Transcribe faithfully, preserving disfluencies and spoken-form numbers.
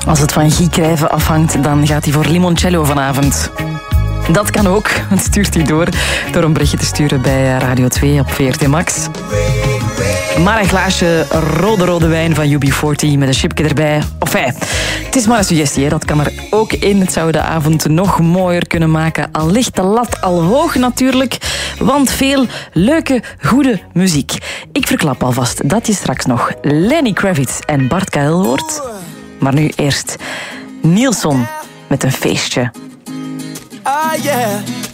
Als het van Guy Crijven afhangt, dan gaat hij voor limoncello vanavond. Dat kan ook. Het stuurt hij door door een berichtje te sturen bij Radio twee op V R T Max. Maar een glaasje rode rode wijn van U B veertig met een chipje erbij. Enfin, het is maar een suggestie, hè. Dat kan er ook in. Het zou de avond nog mooier kunnen maken. Al ligt de lat al hoog natuurlijk, want veel leuke, goede muziek. Ik verklap alvast dat je straks nog Lenny Kravitz en Bart K L hoort. Maar nu eerst Nielson met een feestje. Ah, yeah.